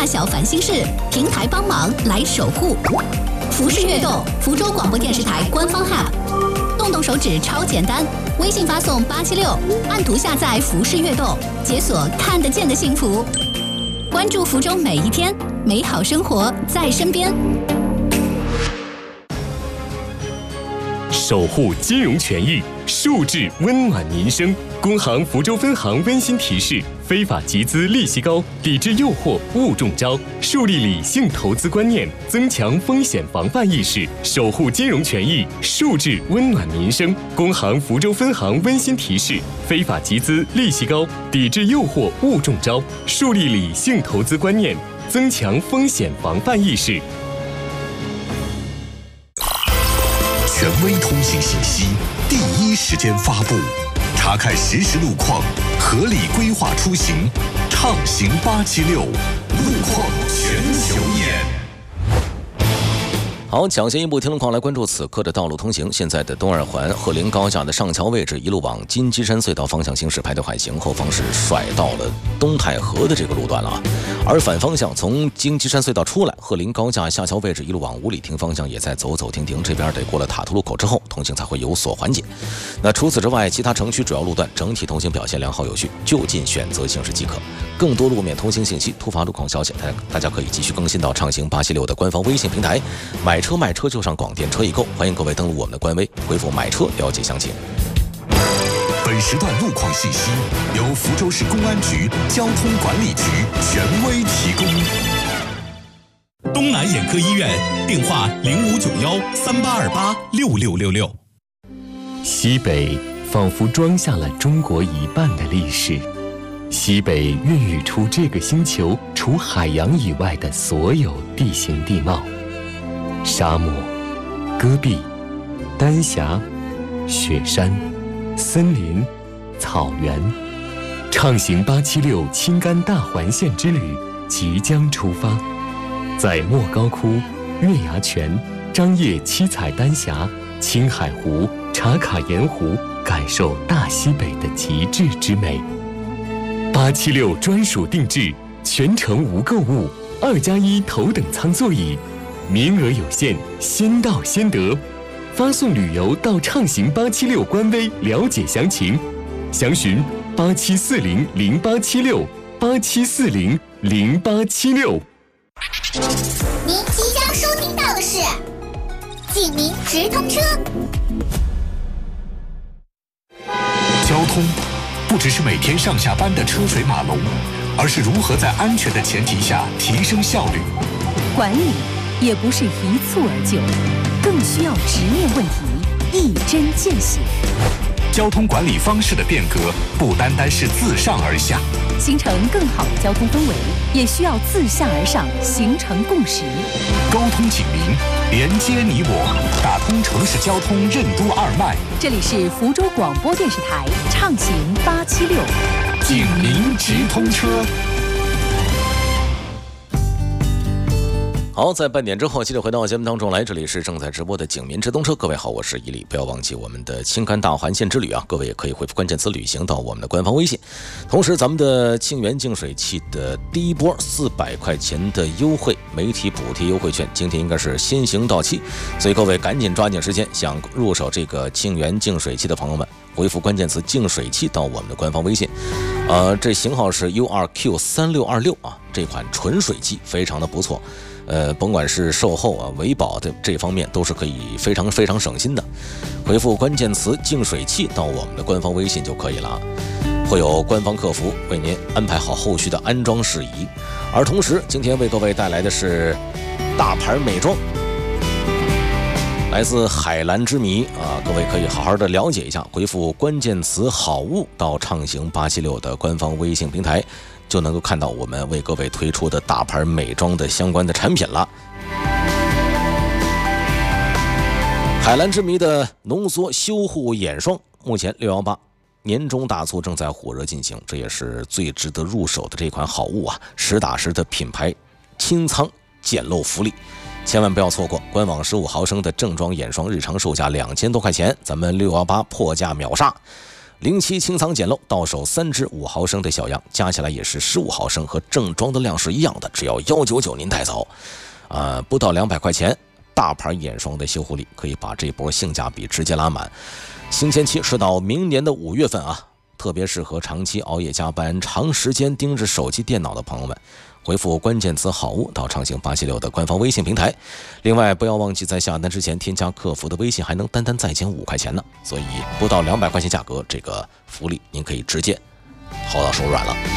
大小烦心事，平台帮忙来守护。服饰悦动，福州广播电视台官方 App， 动动手指超简单，微信发送876，按图下载服饰悦动，解锁看得见的幸福。关注福州每一天，美好生活在身边。 守护金融权益，数字温暖民生。工行福州分行温馨提示：非法集资利息高，抵制诱惑勿中招，树立理性投资观念，增强风险防范意识，守护金融权益，数字温暖民生。工行福州分行温馨提示：非法集资利息高，抵制诱惑勿中招，树立理性投资观念，增强风险防范意识。 权威通信信息，第一时间发布，查看实时路况，合理规划出行，畅行876，路况全球眼。 好，抢先一步听路况，来关注此刻的道路通行。现在的东二环鹤龄高架的上桥位置，一路往金鸡山隧道方向行驶，排队缓行，后方是甩到了东太河的这个路段了啊。而反方向从金鸡山隧道出来，鹤龄高架下桥位置一路往五里亭方向也在走走停停，这边得过了塔图路口之后，通行才会有所缓解。那除此之外，其他城区主要路段整体通行表现良好有序，就近选择行驶即可。更多路面通行信息、突发路况消息，大家可以继续更新到畅行876的官方微信平台。买车卖车就上广电车易购，欢迎各位登录我们的官微，回复买车了解详情。 本时段路况信息由福州市公安局交通管理局权威提供。 东南眼科医院电话059138286666。 西北仿佛装下了中国一半的历史，西北孕育出这个星球除海洋以外的所有地形地貌。沙漠、戈壁、丹霞、雪山、森林、草原，畅行876青甘大环线之旅即将出发，在莫高窟、月牙泉、张掖七彩丹霞、青海湖、茶卡盐湖，感受大西北的极致之美。876专属定制，全程无购物，2+1头等舱座椅。名额有限，先到先得，发送旅游到畅行876官微了解详情，详询87400876，87400876。 您即将收听到的是警民直通车。 交通不只是每天上下班的车水马龙，而是如何在安全的前提下提升效率。 管理也不是一蹴而就，更需要直面问题，一针见血。 交通管理方式的变革不单单是自上而下， 形成更好的交通氛围，也需要自下而上形成共识。 沟通警民，连接你我，打通城市交通任督二脉。 这里是福州广播电视台畅行876， 警民直通车。 好，在半点之后，记得回到节目当中来，这里是正在直播的警民直通车。各位好，我是伊利，不要忘记我们的青甘大环线之旅啊！各位也可以回复关键词旅行到我们的官方微信。同时，咱们的沁园净水器的第一波400块钱的优惠媒体补贴优惠券，今天应该是先行到期，所以各位赶紧抓紧时间，想入手这个沁园净水器的朋友们，回复关键词净水器到我们的官方微信。这型号是 URQ3626 啊，这款纯水机非常的不错。甭管是售后啊、维保的这方面，都是可以非常非常省心的。回复关键词净水器到我们的官方微信就可以了，会有官方客服为您安排好后续的安装事宜。而同时，今天为各位带来的是大牌美妆，来自海蓝之谜啊，各位可以好好的了解一下。回复关键词好物到畅行876的官方微信平台，就能够看到我们为各位推出的大牌美妆的相关的产品了。海蓝之谜的浓缩修护眼霜，目前618年终大促正在火热进行，这也是最值得入手的这款好物啊，实打实的品牌清仓捡漏福利，千万不要错过。官网15毫升的正装眼霜日常售价2000多块钱，咱们618破价秒杀。 07清仓捡漏，到手3只5毫升的小样，加起来也是15毫升，和正装的量是一样的，只要199您带走。不到200块钱，大牌眼霜的修护力可以把这波性价比直接拉满。新鲜期是到明年的5月份啊，特别适合长期熬夜加班、长时间盯着手机电脑的朋友们。回复关键词好物到畅行876的官方微信平台。另外不要忘记在下单之前添加客服的微信，还能单单再减5块钱呢。所以不到200块钱价格，这个福利您可以直接薅到手软了。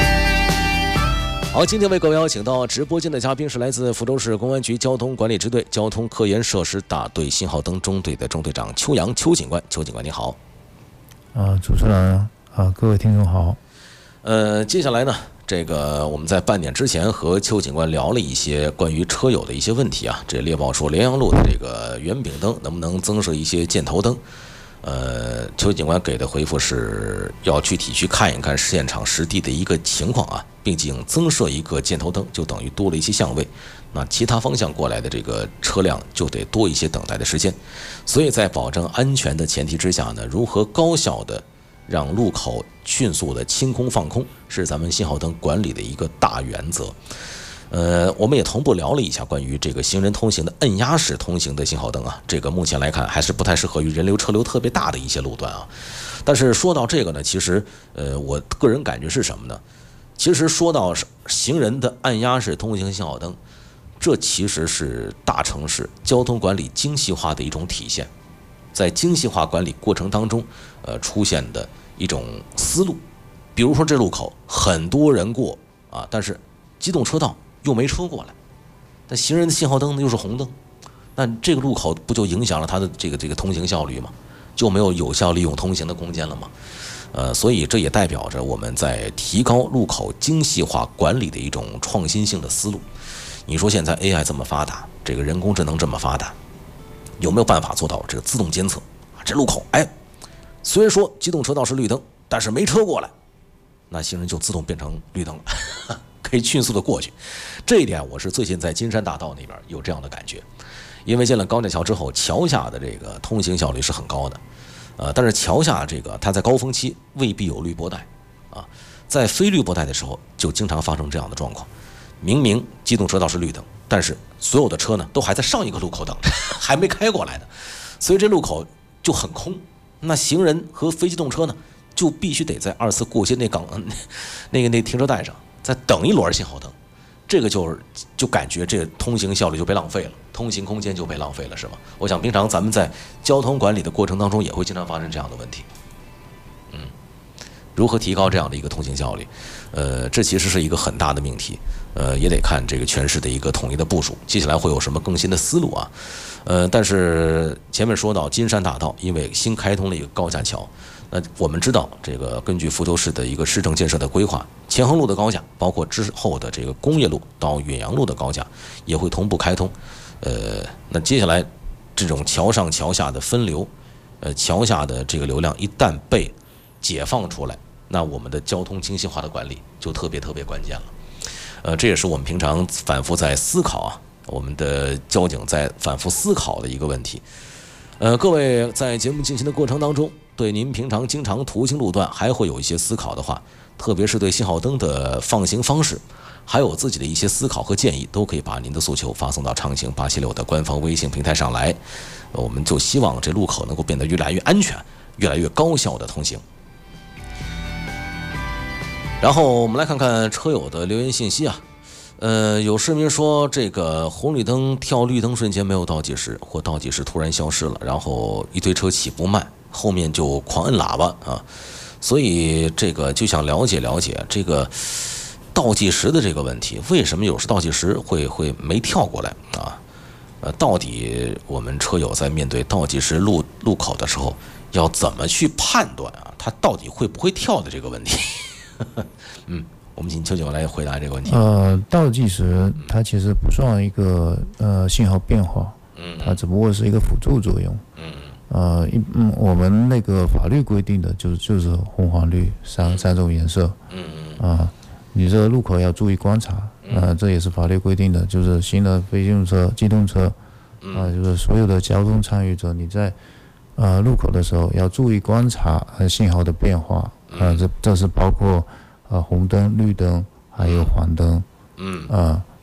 好，今天为各位邀请到直播间的嘉宾是来自福州市公安局交通管理支队交通科研设施大队信号灯中队的中队长邱阳邱警官。邱警官你好。 主持人各位听众好。 接下来呢，这个我们在半点之前和邱警官聊了一些关于车友的一些问题啊。这猎豹说联阳路的这个圆饼灯能不能增设一些箭头灯？邱警官给的回复是要具体去看一看现场实地的一个情况啊，毕竟增设一个箭头灯就等于多了一些相位，那其他方向过来的这个车辆就得多一些等待的时间。所以在保证安全的前提之下呢，如何高效的让路口迅速的清空放空，是咱们信号灯管理的一个大原则。我们也同步聊了一下关于这个行人通行的摁压式通行的信号灯啊，这个目前来看还是不太适合于人流车流特别大的一些路段啊。但是说到这个呢，其实我个人感觉是什么呢？其实说到行人的按压式通行信号灯，这其实是大城市交通管理精细化的一种体现。在精细化管理过程当中，出现的一种思路，比如说这路口很多人过啊，但是机动车道又没车过来，但行人的信号灯呢又是红灯，那这个路口不就影响了它的这个通行效率吗？就没有有效利用通行的空间了吗？所以这也代表着我们在提高路口精细化管理的一种创新性的思路。你说现在 AI 这么发达，这个人工智能这么发达，有没有办法做到这个自动监测？这路口，虽然说机动车道是绿灯，但是没车过来，那行人就自动变成绿灯了，可以迅速的过去。这一点我是最近在金山大道那边有这样的感觉，因为建了高架桥之后，桥下的这个通行效率是很高的，但是桥下这个它在高峰期未必有绿波带啊，在非绿波带的时候就经常发生这样的状况，明明机动车道是绿灯，但是所有的车呢都还在上一个路口等着，还没开过来的，所以这路口就很空。那行人和非机动车呢，就必须得在2次过街那停车带上再等一轮信号灯，这个就感觉这通行效率就被浪费了，通行空间就被浪费了，是吗？我想平常咱们在交通管理的过程当中也会经常发生这样的问题。如何提高这样的一个通行效率？这其实是一个很大的命题，也得看这个全市的一个统一的部署，接下来会有什么更新的思路啊？但是前面说到金山大道，因为新开通了一个高架桥，那我们知道这个根据福州市的一个市政建设的规划，前横路的高架，包括之后的这个工业路到远洋路的高架也会同步开通。那接下来这种桥上桥下的分流，桥下的这个流量一旦被解放出来，那我们的交通精细化的管理就特别关键了。这也是我们平常反复在思考啊，我们的交警在反复思考的一个问题。各位在节目进行的过程当中，对您平常经常途经路段还会有一些思考的话，特别是对信号灯的放行方式，还有自己的一些思考和建议，都可以把您的诉求发送到畅行876的官方微信平台上来。我们就希望这路口能够变得越来越安全，越来越高效的通行。然后我们来看看车友的留言信息啊。有市民说这个红绿灯跳绿灯瞬间没有倒计时，或倒计时突然消失了，然后一堆车起步慢，后面就狂摁喇叭啊。所以这个就想了解这个倒计时的这个问题，为什么有时倒计时会没跳过来啊？到底我们车友在面对倒计时路口的时候，要怎么去判断啊？它到底会不会跳的这个问题？我们请邱警官来回答这个问题。 倒计时它其实不算一个信号变化，它只不过是一个辅助作用。我们那个法律规定的就是红黄绿三种颜色。你这个路口要注意观察。这也是法律规定的，就是行人、非机动车、机动车就是所有的交通参与者，你在路口的时候要注意观察信号的变化，这是包括红灯、绿灯还有黄灯，